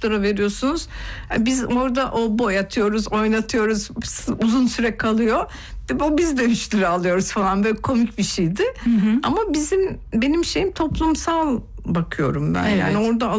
çocuklara veriyorsunuz. Biz orada o boyatıyoruz, oynatıyoruz, uzun süre kalıyor. Biz de 3 lira alıyoruz falan, böyle komik bir şeydi. Ama benim şeyim toplumsal bakıyorum ben. Evet. Yani orada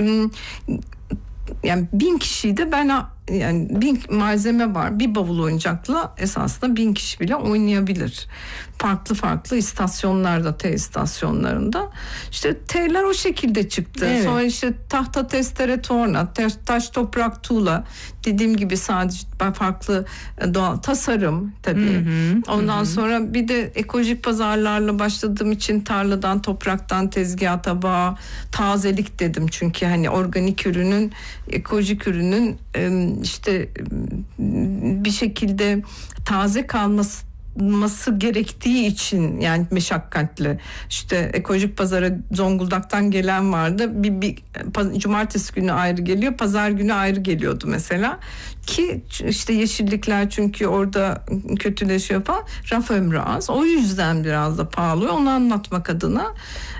yani 1000 kişiydi, yani 1000 malzeme var. Bir bavul oyuncakla esasında 1000 kişi bile oynayabilir. Farklı istasyonlarda, T istasyonlarında. İşte T'ler o şekilde çıktı. Evet. Sonra işte tahta, testere, torna, taş, toprak, tuğla. Dediğim gibi sadece farklı doğal tasarım tabii. Ondan sonra bir de ekolojik pazarlarla başladığım için tarladan, topraktan tezgaha, tabağa, tazelik dedim. Çünkü hani organik ürünün, ekolojik ürünün işte bir şekilde taze kalması gerektiği için, yani meşakkatli. İşte ekolojik pazara Zonguldak'tan gelen vardı. Bir cumartesi günü ayrı geliyor, pazar günü ayrı geliyordu mesela. Ki işte yeşillikler çünkü orada kötüleşiyor falan. Raf ömrü az. O yüzden biraz da pahalı. Onu anlatmak adına.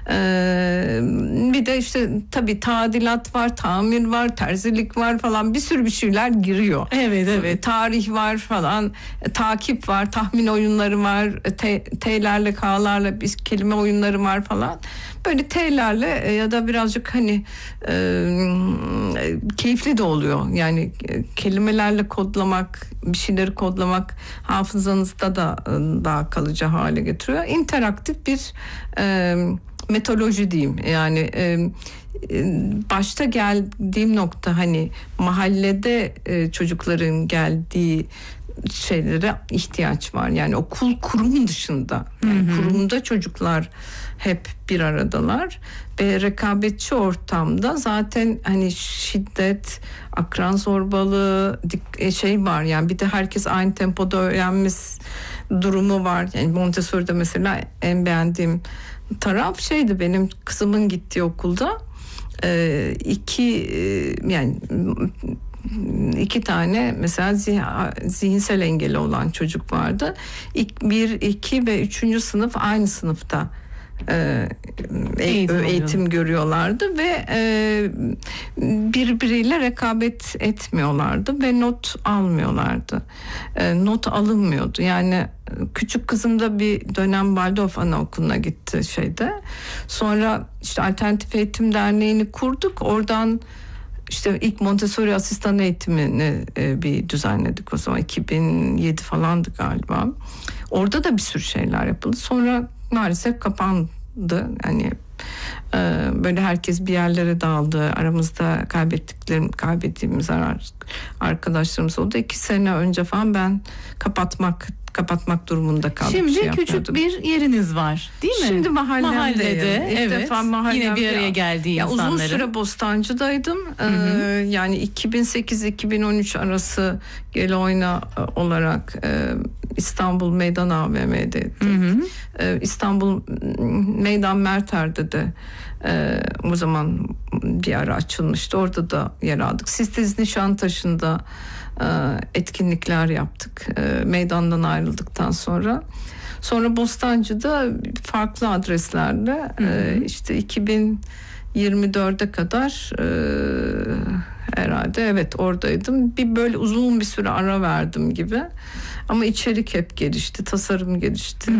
Bir de işte tabii tadilat var, tamir var, terzilik var falan, bir sürü bir şeyler giriyor. Evet. Tarih var falan, takip var, tahmin oyunları var, T'lerle, K'larla bir kelime oyunları var falan. Böyle T'lerle ya da birazcık hani keyifli de oluyor. Yani kelimelerle kodlamak, bir şeyleri kodlamak hafızanızda da daha kalıcı hale getiriyor. İnteraktif bir metodoloji diyeyim. Yani başta geldiğim nokta, hani mahallede çocukların geldiği şeylere ihtiyaç var. Yani okul, kurum dışında. Yani kurumda çocuklar hep bir aradalar ve rekabetçi ortamda zaten hani şiddet, akran zorbalığı şey var. Yani bir de herkes aynı tempoda öğrenmesi durumu var. Yani Montessori'de mesela en beğendiğim taraf şeydi, benim kızımın gittiği okulda iki tane mesela zihinsel engeli olan çocuk vardı. 1, 2 ve 3. sınıf aynı sınıfta eğitim görüyorlardı ve birbiriyle rekabet etmiyorlardı ve not almıyorlardı. Not alınmıyordu. Yani küçük kızım da bir dönem Waldorf Anaokulu'na gitti şeyde. Sonra işte Alternatif Eğitim Derneği'ni kurduk. Oradan İşte ilk Montessori asistan eğitimini bir düzenledik o zaman, 2007 falandı galiba. Orada da bir sürü şeyler yapıldı. Sonra maalesef kapandı. Yani böyle herkes bir yerlere dağıldı. Aramızda kaybettiğimiz arkadaşlarımız oldu. 2 sene önce falan ben kapatmak durumunda kaldım. Şimdi küçük bir yeriniz var, değil mi? Şimdi mahallede. İlk defa yine bir araya geldiği insanların. Uzun süre Bostancı'daydım. Yani 2008-2013 arası Gel Oyna olarak İstanbul Meydan AVM'deydim. İstanbul Meydan Merter'de de o zaman bir ara açılmıştı. Orada da yer aldık. Sistiz Nişantaşı'nda etkinlikler yaptık. Meydandan ayrıldıktan sonra. Sonra Bostancı'da farklı adreslerle işte 2024'e kadar herhalde oradaydım. Bir böyle uzun bir süre ara verdim gibi. Ama içerik hep gelişti, tasarım gelişti.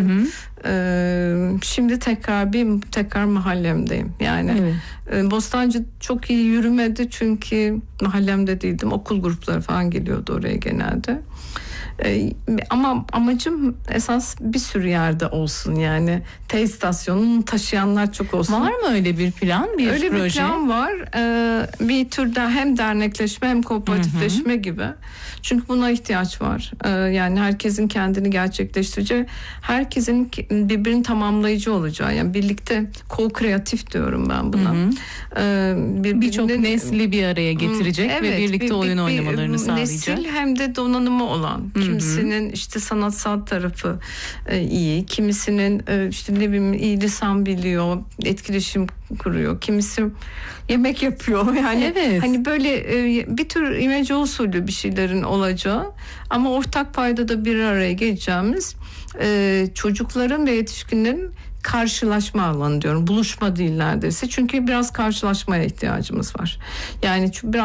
Şimdi tekrar mahallemdeyim. Yani Bostancı çok iyi yürümedi çünkü mahallemde değildim. Okul grupları falan geliyordu oraya genelde. Ama amacım esas bir sürü yerde olsun, yani T istasyonunu taşıyanlar çok olsun. Var mı öyle bir plan, bir öyle proje? Bir plan var. Bir türden hem dernekleşme hem kooperatifleşme gibi. Çünkü buna ihtiyaç var. Yani herkesin kendini gerçekleştireceği, herkesin birbirini tamamlayıcı olacağı. Yani birlikte ko-kreatif diyorum ben buna. Birçok nesli bir araya getirecek ve birlikte oyun oynamalarını sağlayacak. Nesil hem de donanımı olan. Kimisinin işte sanatsal tarafı iyi, kimisinin işte ne bileyim iyi lisan biliyor, etkileşim kuruyor, kimisi yemek yapıyor. Yani hani böyle bir tür imece usulü bir şeylerin olacağı ama ortak paydada bir araya geleceğimiz, çocukların ve yetişkinlerin karşılaşma alanı diyorum. Buluşma değil neredeyse. Çünkü biraz karşılaşmaya ihtiyacımız var. Yani biraz